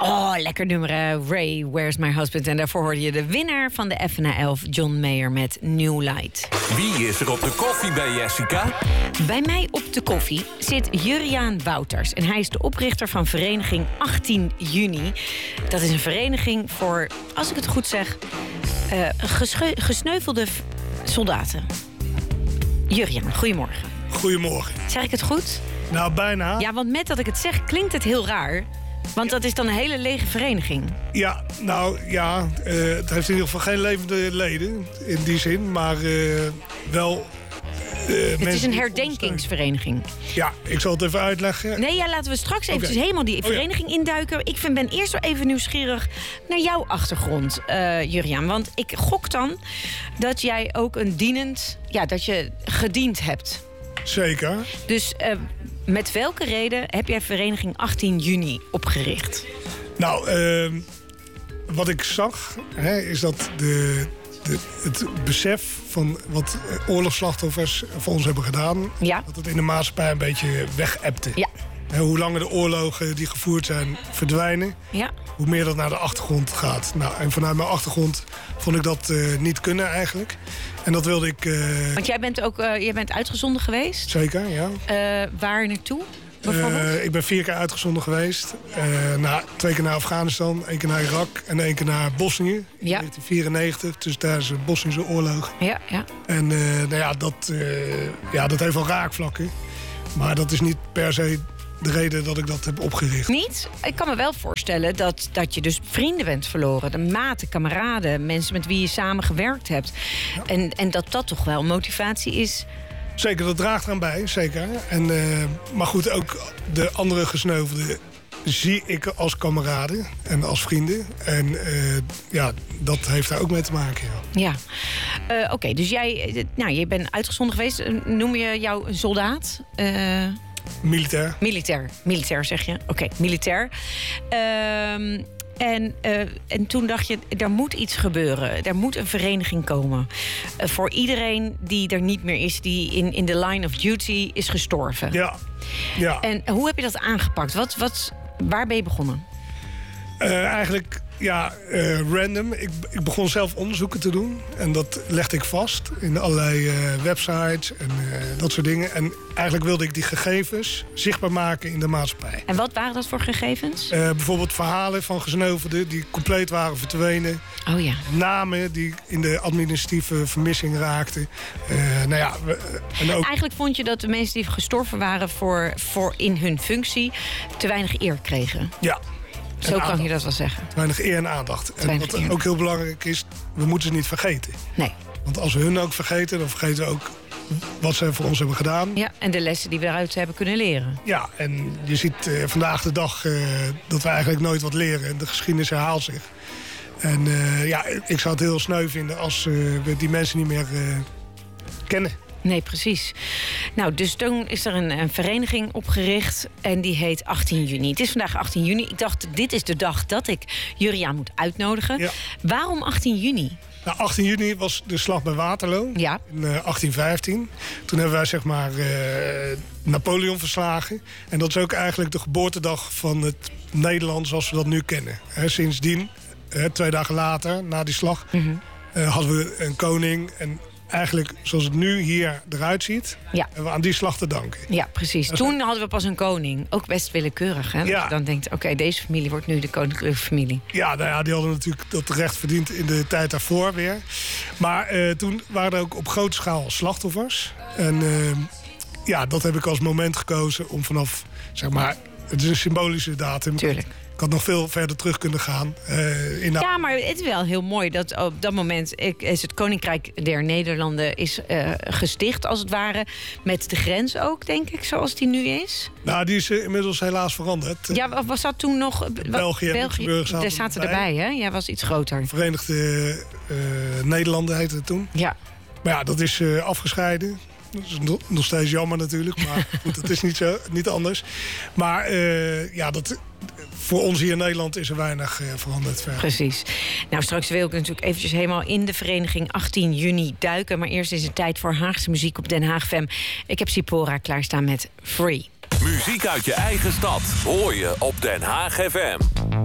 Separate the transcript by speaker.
Speaker 1: Oh, lekker nummer, Ray, Where's My Husband? En daarvoor hoorde je de winnaar van de FNA 11, John Mayer met New Light.
Speaker 2: Wie is er op de koffie bij Jessica?
Speaker 1: Bij mij op de koffie zit Juriaan Wouters. En hij is de oprichter van vereniging 18 juni. Dat is een vereniging voor, als ik het goed zeg, gesneuvelde soldaten. Juriaan, goedemorgen.
Speaker 3: Goedemorgen.
Speaker 1: Zeg ik het goed?
Speaker 3: Nou, bijna.
Speaker 1: Ja, want met dat ik het zeg, klinkt het heel raar. Want dat is dan een hele lege vereniging.
Speaker 3: Ja, nou ja, het heeft in ieder geval geen levende leden in die zin. Maar wel...
Speaker 1: het is een herdenkingsvereniging.
Speaker 3: Ja, ik zal het even uitleggen.
Speaker 1: Nee, ja, laten we straks eventjes helemaal die vereniging induiken. Ik ben eerst wel even nieuwsgierig naar jouw achtergrond, Juriaan. Want ik gok dan dat jij ook dat je gediend hebt.
Speaker 3: Zeker.
Speaker 1: Dus met welke reden heb jij vereniging 18 juni opgericht?
Speaker 3: Nou, wat ik zag, is dat het besef van wat oorlogsslachtoffers voor ons hebben gedaan...
Speaker 1: Ja.
Speaker 3: dat het in de maatschappij een beetje weg-ebte.
Speaker 1: Ja.
Speaker 3: Hoe langer de oorlogen die gevoerd zijn verdwijnen...
Speaker 1: Ja.
Speaker 3: hoe meer dat naar de achtergrond gaat. Nou, en vanuit mijn achtergrond vond ik dat niet kunnen eigenlijk. En dat wilde ik...
Speaker 1: Want jij bent uitgezonden geweest?
Speaker 3: Zeker, ja.
Speaker 1: Waar naartoe?
Speaker 3: Ik ben 4 keer uitgezonden geweest. 2 keer naar Afghanistan, 1 keer naar Irak en 1 keer naar Bosnië. In 1994, dus tijdens de Bosnische oorlog.
Speaker 1: Ja, ja.
Speaker 3: En dat heeft wel raakvlakken. Maar dat is niet per se de reden dat ik dat heb opgericht.
Speaker 1: Niet? Ik kan me wel voorstellen dat je dus vrienden bent verloren. De maten, kameraden, mensen met wie je samen gewerkt hebt. Ja. En dat toch wel motivatie is...
Speaker 3: Zeker, dat draagt eraan bij, zeker. En, maar goed, ook de andere gesneuvelden zie ik als kameraden en als vrienden. En dat heeft daar ook mee te maken.
Speaker 1: Ja. Oké, dus jij bent uitgezonden geweest. Noem je jou een soldaat?
Speaker 3: Militair.
Speaker 1: Militair zeg je. Oké, militair. En toen dacht je, er moet iets gebeuren. Er moet een vereniging komen. Voor iedereen die er niet meer is, die in de line of duty is gestorven.
Speaker 3: Ja.
Speaker 1: En hoe heb je dat aangepakt? Waar ben je begonnen?
Speaker 3: Eigenlijk random. Ik begon zelf onderzoeken te doen. En dat legde ik vast in allerlei websites en dat soort dingen. En eigenlijk wilde ik die gegevens zichtbaar maken in de maatschappij.
Speaker 1: En wat waren dat voor gegevens?
Speaker 3: Bijvoorbeeld verhalen van gesneuvelden die compleet waren verdwenen.
Speaker 1: Oh ja.
Speaker 3: Namen die in de administratieve vermissing raakten. En ook...
Speaker 1: Eigenlijk vond je dat de mensen die gestorven waren voor in hun functie te weinig eer kregen.
Speaker 3: Ja.
Speaker 1: Zo kan je dat wel zeggen.
Speaker 3: Weinig eer en aandacht. En wat ook heel belangrijk is, we moeten ze niet vergeten.
Speaker 1: Nee.
Speaker 3: Want als we hun ook vergeten, dan vergeten we ook wat ze voor ons hebben gedaan.
Speaker 1: Ja, en de lessen die we eruit hebben kunnen leren.
Speaker 3: Ja, en je ziet vandaag de dag dat we eigenlijk nooit wat leren. En de geschiedenis herhaalt zich. En ik zou het heel sneu vinden als we die mensen niet meer kennen.
Speaker 1: Nee, precies. Nou, dus toen is er een vereniging opgericht en die heet 18 juni. Het is vandaag 18 juni. Ik dacht, dit is de dag dat ik Juriaan moet uitnodigen. Ja. Waarom 18 juni?
Speaker 3: Nou, 18 juni was de slag bij Waterloo in 1815. Toen hebben wij Napoleon verslagen. En dat is ook eigenlijk de geboortedag van het Nederland zoals we dat nu kennen. Sindsdien, 2 dagen later, na die slag, hadden we een koning. En eigenlijk zoals het nu hier eruit ziet, hebben we aan die slag te danken. Ja, precies.
Speaker 1: Toen hadden we pas een koning. Ook best willekeurig, hè? Dat je dan denkt, oké, deze familie wordt nu de koninklijke familie.
Speaker 3: Ja, die hadden natuurlijk dat recht verdiend in de tijd daarvoor weer. Maar toen waren er ook op grote schaal slachtoffers. En dat heb ik als moment gekozen om vanaf, het is een symbolische datum.
Speaker 1: Tuurlijk.
Speaker 3: Ik had nog veel verder terug kunnen gaan.
Speaker 1: Ja, maar het is wel heel mooi dat op dat moment is het Koninkrijk der Nederlanden is gesticht, als het ware. Met de grens ook, denk ik, zoals die nu is.
Speaker 3: Nou, die is inmiddels helaas veranderd.
Speaker 1: Ja, was dat toen nog...
Speaker 3: België en Luxemburg
Speaker 1: zaten erbij, hè? Ja, was iets groter.
Speaker 3: Verenigde Nederlanden heette het toen.
Speaker 1: Ja.
Speaker 3: Maar ja, dat is afgescheiden. Dat is nog steeds jammer natuurlijk, maar goed, dat is niet anders. Maar voor ons hier in Nederland is er weinig veranderd.
Speaker 1: Precies. Nou, straks wil ik natuurlijk eventjes helemaal in de vereniging 18 juni duiken. Maar eerst is het tijd voor Haagse muziek op Den Haag FM. Ik heb Sipora klaarstaan met Free.
Speaker 2: Muziek uit je eigen stad hoor je op Den Haag FM.